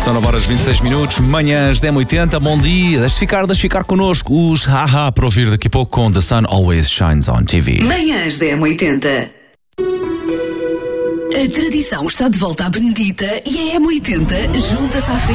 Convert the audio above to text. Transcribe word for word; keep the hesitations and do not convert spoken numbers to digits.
São nove horas e vinte e seis minutos, manhãs dez e oitenta, bom dia. Deixe ficar, deixe ficar connosco os Haha para ouvir daqui a pouco com The Sun Always Shines on T V. Manhãs dez e oitenta. A tradição está de volta à Benedita e a M oitenta junta-se à festa.